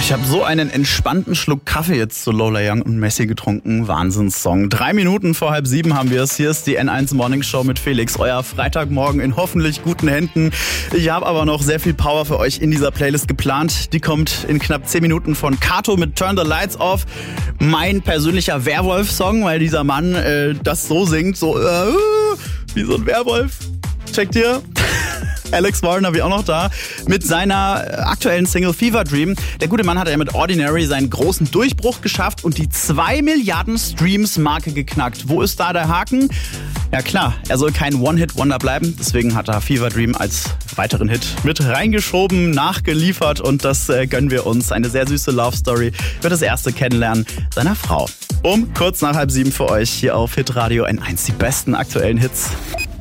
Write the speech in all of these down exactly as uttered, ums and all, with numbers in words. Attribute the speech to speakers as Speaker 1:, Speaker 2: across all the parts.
Speaker 1: Ich habe so einen entspannten Schluck Kaffee jetzt zu Lola Young und Messi getrunken. Wahnsinnssong. Drei Minuten vor halb sieben haben wir es. Hier ist die N eins Morning Show mit Felix. Euer Freitagmorgen in hoffentlich guten Händen. Ich habe aber noch sehr viel Power für euch in dieser Playlist geplant. Die kommt in knapp zehn Minuten von Kato mit Turn the Lights Off. Mein persönlicher Werwolf-Song, weil dieser Mann äh, das so singt, so äh, wie so ein Werwolf. Checkt ihr? Alex Warren habe ich auch noch da mit seiner aktuellen Single Fever Dream. Der gute Mann hat ja mit Ordinary seinen großen Durchbruch geschafft und die zwei Milliarden Streams-Marke geknackt. Wo ist da der Haken? Ja klar, er soll kein One-Hit-Wonder bleiben. Deswegen hat er Fever Dream als weiteren Hit mit reingeschoben, nachgeliefert und das äh, gönnen wir uns. Eine sehr süße Love-Story für das erste Kennenlernen seiner Frau. Um kurz nach halb sieben für euch hier auf Hitradio N eins. Die besten aktuellen Hits.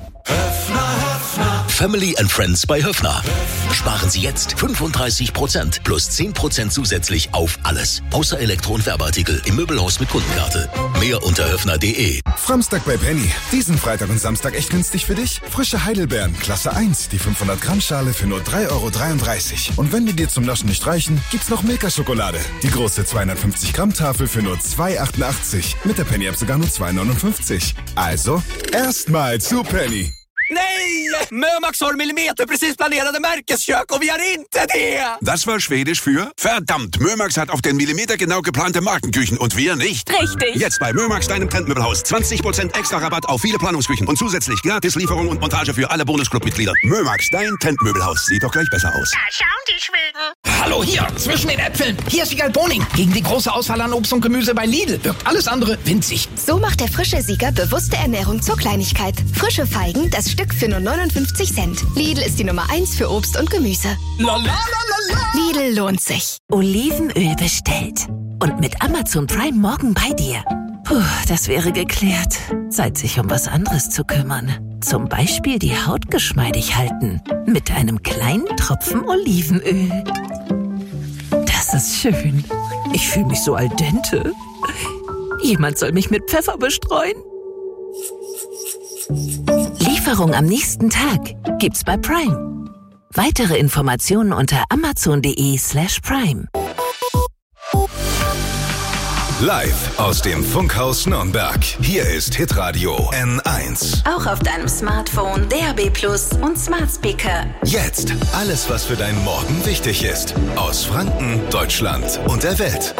Speaker 2: Family and Friends bei Höffner. Sparen Sie jetzt fünfunddreißig Prozent plus zehn Prozent zusätzlich auf alles. Außer Elektro- und Werbeartikel im Möbelhaus mit Kundenkarte. Mehr unter höffner punkt de.
Speaker 3: Framstag bei Penny. Diesen Freitag und Samstag echt günstig für dich. Frische Heidelbeeren, Klasse eins. Die fünfhundert Gramm Schale für nur drei Euro dreiunddreißig. Und wenn die dir zum Naschen nicht reichen, gibt's noch Milka-Schokolade. Die große zweihundertfünfzig Gramm Tafel für nur zwei Euro achtundachtzig. Mit der Penny-App sogar nur zwei Euro neunundfünfzig. Also, erstmal zu Penny.
Speaker 4: Nej! Mömax har millimeter precis planerade Märkeskök och vi har inte det!
Speaker 5: Das war Schwedisch für verdammt, Mömax hat auf den Millimeter genau geplante Markenküchen und wir nicht.
Speaker 6: Richtig.
Speaker 5: Jetzt bei Mömax, deinem Trendmöbelhaus. zwanzig Prozent extra Rabatt auf viele Planungsküchen und zusätzlich gratis Lieferung und Montage für alle Bonusclub-Mitglieder. Mömax, dein Trendmöbelhaus. Sieht doch gleich besser aus.
Speaker 7: Da schauen die Schweden.
Speaker 4: Hallo hier, zwischen den Äpfeln. Hier ist Wiegald Boning. Gegen die große Auswahl an Obst und Gemüse bei Lidl wirkt alles andere winzig.
Speaker 8: So macht der frische Sieger bewusste Ernährung zur Kleinigkeit. Frische Feigen, das Stück für nur neunundfünfzig Cent. Lidl ist die Nummer eins für Obst und Gemüse.
Speaker 4: La, la, la, la, la.
Speaker 8: Lidl lohnt sich.
Speaker 6: Olivenöl bestellt. Und mit Amazon Prime morgen bei dir. Puh, das wäre geklärt. Zeit, sich um was anderes zu kümmern. Zum Beispiel die Haut geschmeidig halten. Mit einem kleinen Tropfen Olivenöl. Das ist schön. Ich fühle mich so al dente. Jemand soll mich mit Pfeffer bestreuen. Lieferung am nächsten Tag gibt's bei Prime. Weitere Informationen unter amazon punkt de slash prime.
Speaker 3: Live aus dem Funkhaus Nürnberg. Hier ist Hitradio N eins.
Speaker 6: Auch auf deinem Smartphone, D A B plus und Smart Speaker.
Speaker 3: Jetzt alles, was für deinen Morgen wichtig ist. Aus Franken, Deutschland und der Welt.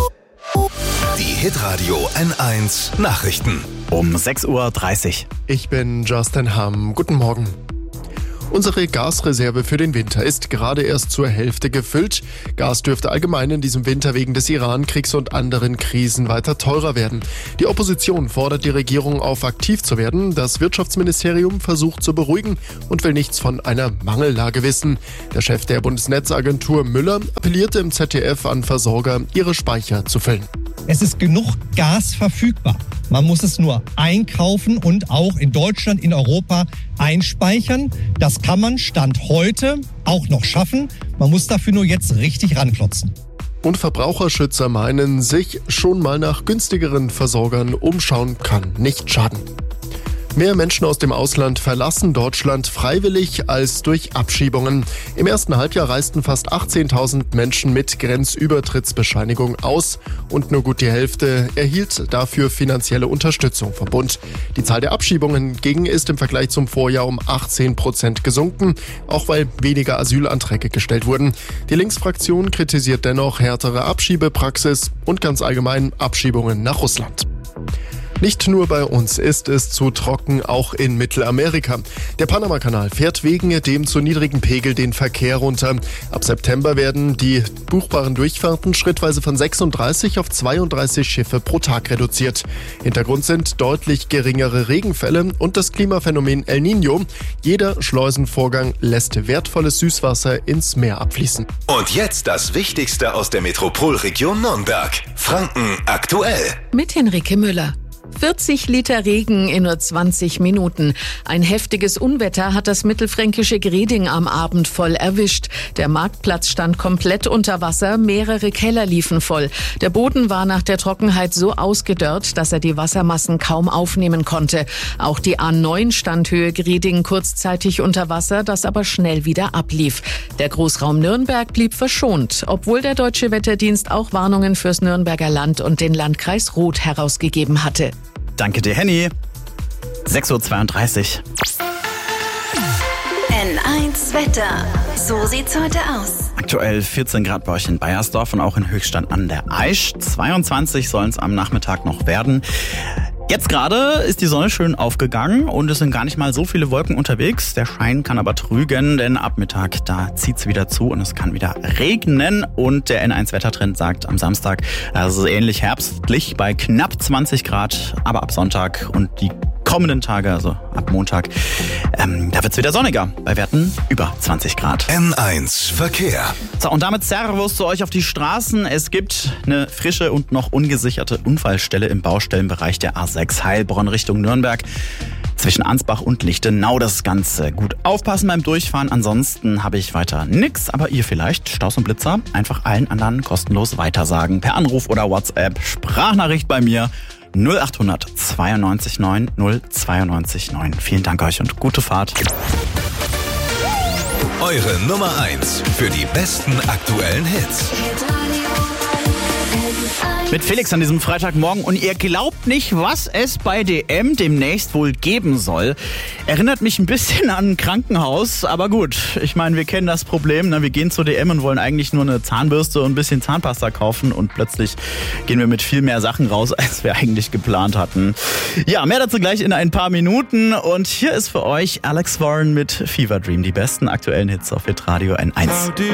Speaker 3: Die Hitradio N eins Nachrichten.
Speaker 1: Um sechs Uhr dreißig.
Speaker 9: Ich bin Justin Hamm. Guten Morgen. Unsere Gasreserve für den Winter ist gerade erst zur Hälfte gefüllt. Gas dürfte allgemein in diesem Winter wegen des Iran-Kriegs und anderen Krisen weiter teurer werden. Die Opposition fordert die Regierung auf, aktiv zu werden. Das Wirtschaftsministerium versucht zu beruhigen und will nichts von einer Mangellage wissen. Der Chef der Bundesnetzagentur Müller appellierte im Z D F an Versorger, ihre Speicher zu füllen.
Speaker 10: Es ist genug Gas verfügbar. Man muss es nur einkaufen und auch in Deutschland, in Europa einspeichern. Das kann man Stand heute auch noch schaffen. Man muss dafür nur jetzt richtig ranklotzen.
Speaker 9: Und Verbraucherschützer meinen, sich schon mal nach günstigeren Versorgern umschauen kann nicht schaden. Mehr Menschen aus dem Ausland verlassen Deutschland freiwillig als durch Abschiebungen. Im ersten Halbjahr reisten fast achtzehntausend Menschen mit Grenzübertrittsbescheinigung aus und nur gut die Hälfte erhielt dafür finanzielle Unterstützung vom Bund. Die Zahl der Abschiebungen hingegen ist im Vergleich zum Vorjahr um achtzehn Prozent gesunken, auch weil weniger Asylanträge gestellt wurden. Die Linksfraktion kritisiert dennoch härtere Abschiebepraxis und ganz allgemein Abschiebungen nach Russland. Nicht nur bei uns ist es zu trocken, auch in Mittelamerika. Der Panama-Kanal fährt wegen dem zu niedrigen Pegel den Verkehr runter. Ab September werden die buchbaren Durchfahrten schrittweise von sechsunddreißig auf zweiunddreißig Schiffe pro Tag reduziert. Hintergrund sind deutlich geringere Regenfälle und das Klimaphänomen El Niño. Jeder Schleusenvorgang lässt wertvolles Süßwasser ins Meer abfließen.
Speaker 3: Und jetzt das Wichtigste aus der Metropolregion Nürnberg. Franken aktuell.
Speaker 6: Mit Henrike Müller.
Speaker 11: vierzig Liter Regen in nur zwanzig Minuten. Ein heftiges Unwetter hat das mittelfränkische Greding am Abend voll erwischt. Der Marktplatz stand komplett unter Wasser, mehrere Keller liefen voll. Der Boden war nach der Trockenheit so ausgedörrt, dass er die Wassermassen kaum aufnehmen konnte. Auch die A neun stand Höhe Greding kurzzeitig unter Wasser, das aber schnell wieder ablief. Der Großraum Nürnberg blieb verschont, obwohl der Deutsche Wetterdienst auch Warnungen fürs Nürnberger Land und den Landkreis Roth herausgegeben hatte.
Speaker 1: Danke dir, Henny. sechs Uhr zweiunddreißig.
Speaker 12: N eins Wetter. So sieht's heute aus.
Speaker 1: Aktuell vierzehn Grad bei euch in Baiersdorf und auch in Höchstadt an der Aisch. zweiundzwanzig sollen es am Nachmittag noch werden. Jetzt gerade ist die Sonne schön aufgegangen und es sind gar nicht mal so viele Wolken unterwegs. Der Schein kann aber trügen, denn ab Mittag, da zieht's wieder zu und es kann wieder regnen. Und der N eins Wettertrend sagt am Samstag, das ist ähnlich herbstlich bei knapp zwanzig Grad, aber ab Sonntag und die kommenden Tage, also ab Montag, ähm, da wird's wieder sonniger, bei Werten über zwanzig Grad.
Speaker 3: N eins Verkehr.
Speaker 1: So, und damit Servus zu euch auf die Straßen. Es gibt eine frische und noch ungesicherte Unfallstelle im Baustellenbereich der A sechs Heilbronn Richtung Nürnberg. Zwischen Ansbach und Lichtenau das Ganze. Gut aufpassen beim Durchfahren, ansonsten habe ich weiter nix, aber ihr vielleicht, Staus und Blitzer, einfach allen anderen kostenlos weitersagen. Per Anruf oder WhatsApp, Sprachnachricht bei mir null acht hundert zweiundneunzig neun null zweiundneunzig neun. Vielen Dank euch und gute Fahrt.
Speaker 3: Eure Nummer eins für die besten aktuellen Hits.
Speaker 1: Mit Felix an diesem Freitagmorgen und ihr glaubt nicht, was es bei D M demnächst wohl geben soll. Erinnert mich ein bisschen an ein Krankenhaus, aber gut, ich meine, wir kennen das Problem, ne? Wir gehen zu D M und wollen eigentlich nur eine Zahnbürste und ein bisschen Zahnpasta kaufen und plötzlich gehen wir mit viel mehr Sachen raus, als wir eigentlich geplant hatten. Ja, mehr dazu gleich in ein paar Minuten und hier ist für euch Alex Warren mit Fever Dream, die besten aktuellen Hits auf Hitradio N eins.